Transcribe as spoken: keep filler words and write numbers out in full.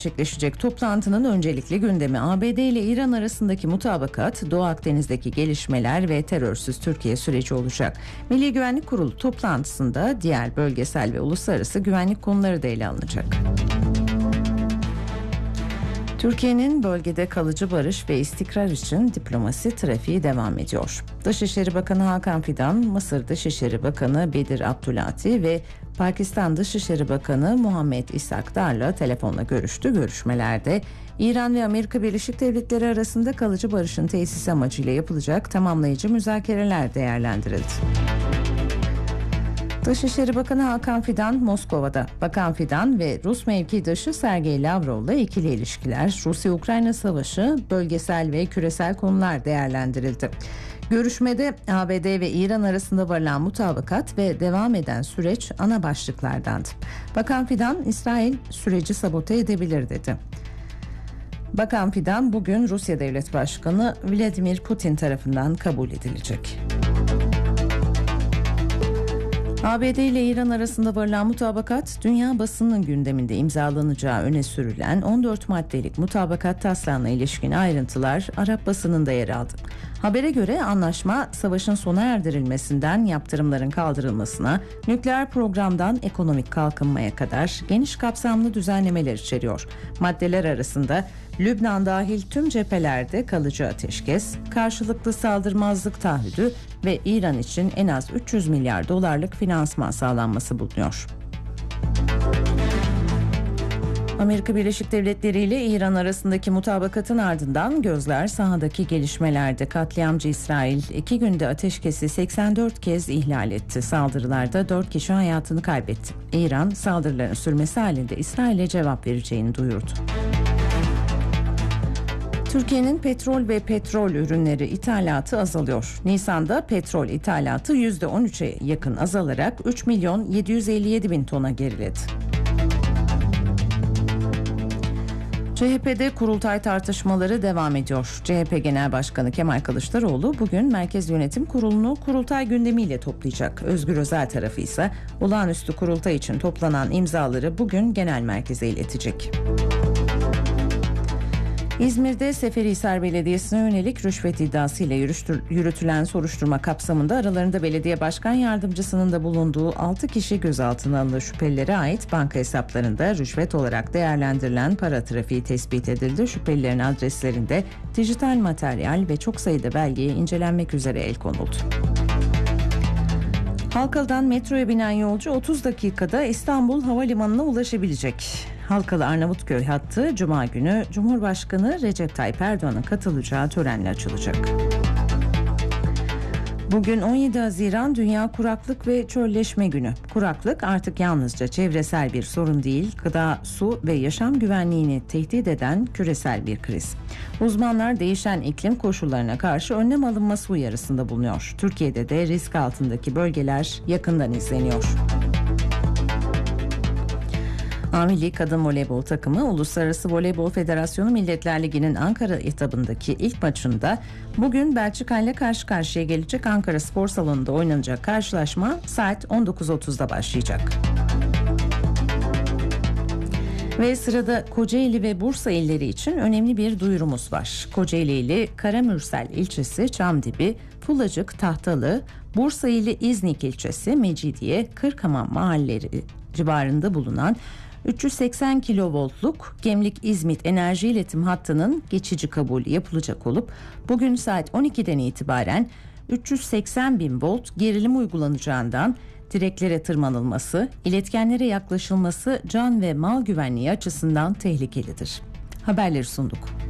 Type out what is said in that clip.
Gerçekleşecek toplantının öncelikli gündemi A B D ile İran arasındaki mutabakat, Doğu Akdeniz'deki gelişmeler ve terörsüz Türkiye süreci olacak. Milli Güvenlik Kurulu toplantısında diğer bölgesel ve uluslararası güvenlik konuları da ele alınacak. Türkiye'nin bölgede kalıcı barış ve istikrar için diplomasi trafiği devam ediyor. Dışişleri Bakanı Hakan Fidan, Mısır Dışişleri Bakanı Bedir Abdülati ve Pakistan Dışişleri Bakanı Muhammed İshakdar'la telefonla görüştü. Görüşmelerde İran ve Amerika Birleşik Devletleri arasında kalıcı barışın tesisi amacıyla yapılacak tamamlayıcı müzakereler değerlendirildi. Dışişleri Bakanı Hakan Fidan Moskova'da. Bakan Fidan ve Rus mevkidaşı Sergey Lavrov'la ikili ilişkiler, Rusya-Ukrayna savaşı, bölgesel ve küresel konular değerlendirildi. Görüşmede A B D ve İran arasında varılan mutabakat ve devam eden süreç ana başlıklardandı. Bakan Fidan, İsrail süreci sabote edebilir dedi. Bakan Fidan bugün Rusya Devlet Başkanı Vladimir Putin tarafından kabul edilecek. A B D ile İran arasında varılan mutabakat, dünya basınının gündeminde imzalanacağı öne sürülen on dört maddelik mutabakat taslağına ilişkin ayrıntılar Arap basınında yer aldı. Habere göre anlaşma, savaşın sona erdirilmesinden yaptırımların kaldırılmasına, nükleer programdan ekonomik kalkınmaya kadar geniş kapsamlı düzenlemeler içeriyor. Maddeler arasında Lübnan dahil tüm cephelerde kalıcı ateşkes, karşılıklı saldırmazlık taahhüdü ve İran için en az üç yüz milyar dolarlık finansman sağlanması bulunuyor. Amerika Birleşik Devletleri ile İran arasındaki mutabakatın ardından gözler sahadaki gelişmelerde. Katliamcı İsrail iki günde ateşkesi seksen dört kez ihlal etti. Saldırılarda dört kişi hayatını kaybetti. İran saldırıların sürmesi halinde İsrail'e cevap vereceğini duyurdu. Türkiye'nin petrol ve petrol ürünleri ithalatı azalıyor. Nisan'da petrol ithalatı yüzde on üçe yakın azalarak üç milyon yedi yüz elli yedi bin tona geriledi. C H P'de kurultay tartışmaları devam ediyor. C H P Genel Başkanı Kemal Kılıçdaroğlu bugün Merkez Yönetim Kurulu'nu kurultay gündemiyle toplayacak. Özgür Özel tarafı ise olağanüstü kurultay için toplanan imzaları bugün genel merkeze iletecek. İzmir'de Seferihisar Belediyesi'ne yönelik rüşvet iddiasıyla yürütülen soruşturma kapsamında aralarında belediye başkan yardımcısının da bulunduğu altı kişi gözaltına alındı. Şüphelilere ait banka hesaplarında rüşvet olarak değerlendirilen para trafiği tespit edildi. Şüphelilerin adreslerinde dijital materyal ve çok sayıda belgeye incelenmek üzere el konuldu. Halkalı'dan metroya binen yolcu otuz dakikada İstanbul Havalimanı'na ulaşabilecek. Halkalı Arnavutköy hattı Cuma günü Cumhurbaşkanı Recep Tayyip Erdoğan'ın katılacağı törenle açılacak. Bugün on yedi Haziran Dünya Kuraklık ve Çölleşme Günü. Kuraklık artık yalnızca çevresel bir sorun değil, gıda, su ve yaşam güvenliğini tehdit eden küresel bir kriz. Uzmanlar değişen iklim koşullarına karşı önlem alınması uyarısında bulunuyor. Türkiye'de de risk altındaki bölgeler yakından izleniyor. A Milli Kadın Voleybol takımı Uluslararası Voleybol Federasyonu Milletler Ligi'nin Ankara etabındaki ilk maçında bugün Belçika ile karşı karşıya gelecek. Ankara Spor Salonu'nda oynanacak karşılaşma saat on dokuz otuzda başlayacak. Ve sırada Kocaeli ve Bursa illeri için önemli bir duyurumuz var. Kocaeli ili Karamürsel ilçesi Çamdibi, Pulacık, Tahtalı, Bursa ili İznik ilçesi Mecidiye, Kırkhamam mahalleleri civarında bulunan üç yüz seksen kilovoltluk Gemlik-İzmit enerji iletim hattının geçici kabulü yapılacak olup bugün saat on ikiden itibaren üç yüz seksen bin volt gerilim uygulanacağından direklere tırmanılması, iletkenlere yaklaşılması can ve mal güvenliği açısından tehlikelidir. Haberleri sunduk.